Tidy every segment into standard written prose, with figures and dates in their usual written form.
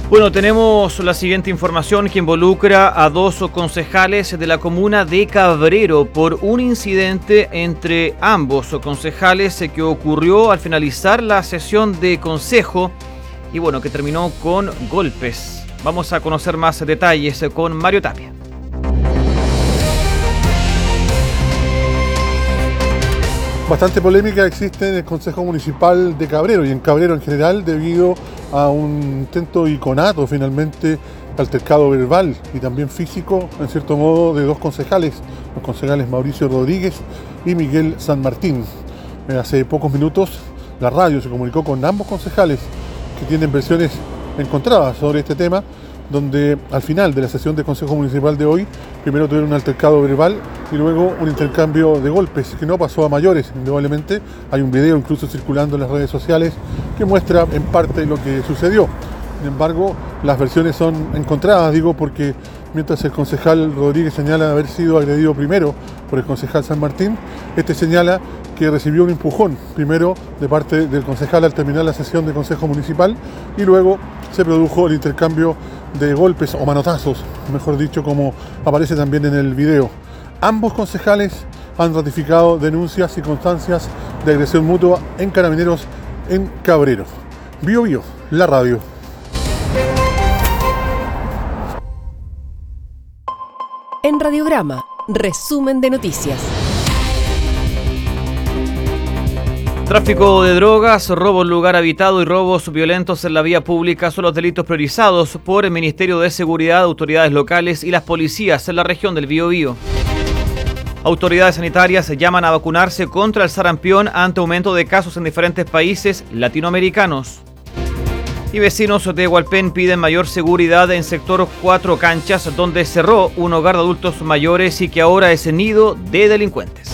Bueno, tenemos la siguiente información que involucra a dos concejales de la comuna de Cabrero por un incidente entre ambos concejales que ocurrió al finalizar la sesión de consejo y bueno, que terminó con golpes. Vamos a conocer más detalles con Mario Tapia. Bastante polémica existe en el Consejo Municipal de Cabrero y en Cabrero en general debido a un intento y conato finalmente altercado verbal y también físico en cierto modo de dos concejales, los concejales Mauricio Rodríguez y Miguel San Martín. Hace pocos minutos la radio se comunicó con ambos concejales que tienen versiones encontradas sobre este tema, donde al final de la sesión del Consejo Municipal de hoy, primero tuvieron un altercado verbal y luego un intercambio de golpes que no pasó a mayores, indudablemente. Hay un video incluso circulando en las redes sociales que muestra en parte lo que sucedió. Sin embargo, las versiones son encontradas, porque mientras el concejal Rodríguez señala haber sido agredido primero por el concejal San Martín, este señala que recibió un empujón primero de parte del concejal al terminar la sesión del Consejo Municipal y luego se produjo el intercambio de golpes o manotazos, mejor dicho, como aparece también en el video. Ambos concejales han ratificado denuncias y constancias de agresión mutua en Carabineros en Cabrero. Bio Bio, la radio. En Radiograma, resumen de noticias. Tráfico de drogas, robo en lugar habitado y robos violentos en la vía pública son los delitos priorizados por el Ministerio de Seguridad, autoridades locales y las policías en la región del Biobío. Autoridades sanitarias llaman a vacunarse contra el sarampión ante aumento de casos en diferentes países latinoamericanos. Y vecinos de Hualpén piden mayor seguridad en sector 4 Canchas, donde cerró un hogar de adultos mayores y que ahora es nido de delincuentes.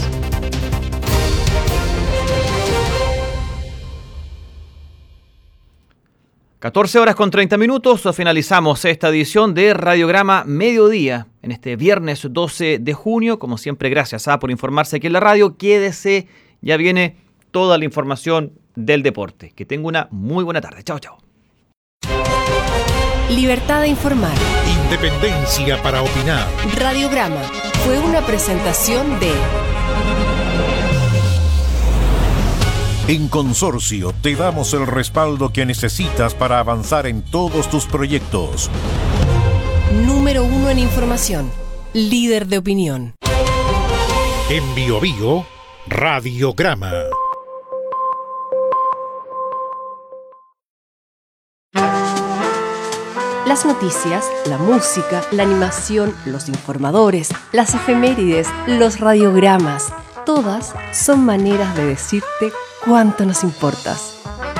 (14:30). Finalizamos esta edición de Radiograma Mediodía en este viernes 12 de junio. Como siempre, gracias por informarse aquí en la radio. Quédese, ya viene toda la información del deporte. Que tenga una muy buena tarde. Chao, chao. Libertad de informar. Independencia para opinar. Radiograma fue una presentación de... En Consorcio te damos el respaldo que necesitas para avanzar en todos tus proyectos. Número 1 en información. Líder de opinión. En Biobío, Radiograma. Las noticias, la música, la animación, los informadores, las efemérides, los radiogramas. Todas son maneras de decirte cuánto nos importas.